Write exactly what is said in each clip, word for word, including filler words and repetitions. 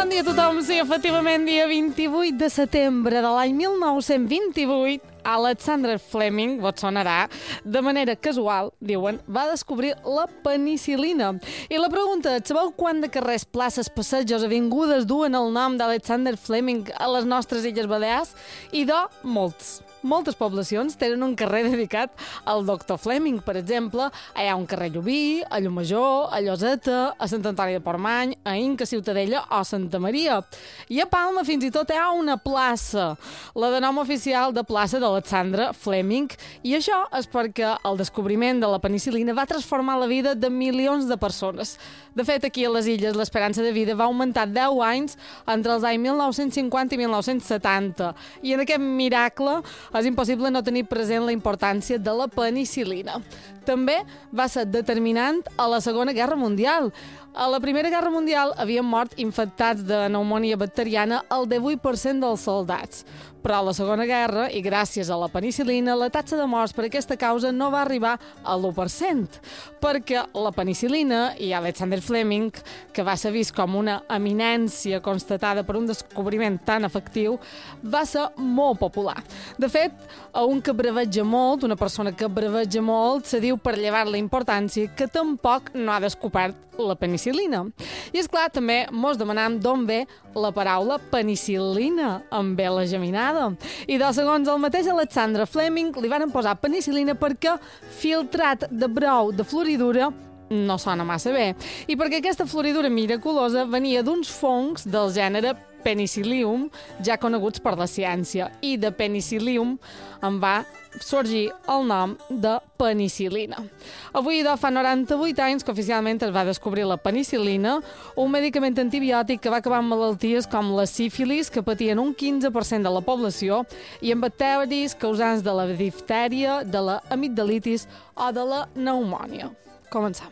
bon dia a tothom. Sí, efectivament, dia vint-i-vuit de setembre de l'any mil nou-cents vint-i-vuit, Alexander Fleming, vos sonarà, de manera casual, diuen, va descobrir la penicil·lina. I la pregunta, sabeu quant de carrers, places, passejos, avingudes duen el nom d'Alexander Fleming a les nostres Illes Balears? I de molts. Moltes poblacions tenen un carrer dedicat al doctor Fleming. Per exemple, hi ha un carrer Llobí, a Llumajor, a Lloseta, a Sant Antoni de Portmany, a Inca, Ciutadella o Santa Maria. I a Palma fins i tot hi ha una plaça, la de nom oficial de plaça d'Alexandre Fleming, i això és perquè el descobriment de la penicil·lina va transformar la vida de milions de persones. De fet, aquí a les illes l'esperança de vida va augmentar deu anys entre els anys mil nou-cents cinquanta i mil nou-cents setanta, i en aquest miracle és impossible no tenir present la importància de la penicil·lina. També va ser determinant a la Segona Guerra Mundial. A la Primera Guerra Mundial havien mort infectats de pneumònia bacteriana el divuit per cent dels soldats. Però a la Segona Guerra, i gràcies a la penicil·lina, la taxa de morts per aquesta causa no va arribar al l'u per cent, perquè la penicil·lina i Alexander Fleming, que va ser vist com una eminència constatada per un descobriment tan efectiu, va ser molt popular. De fet, a un que breveja molt, una persona que breveja molt, se diu per llevar la importància que tampoc no ha descobert la penicil·lina. I és clar, també mos demanam d'on ve la paraula penicil·lina, amb ve la geminada. I de segons el mateix Alexandre Fleming li van posar penicil·lina perquè filtrat de brou de floridura no sona massa bé. I perquè aquesta floridura miraculosa venia d'uns fongs del gènere Penicillium, ja coneguts per la ciència. I de Penicillium en va sorgir el nom de penicil·lina. Avui, de fa noranta-vuit anys que oficialment es va descobrir la penicil·lina, un medicament antibiòtic que va acabar amb malalties com la sífilis, que patien un quinze per cent de la població, i amb bacteris causants de la diftèria, de la amigdalitis o de la pneumònia. Comencem.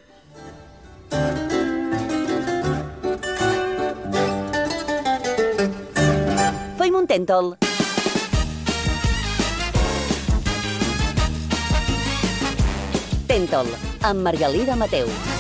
Feim un tèntol. Tèntol, amb Margalida Mateu.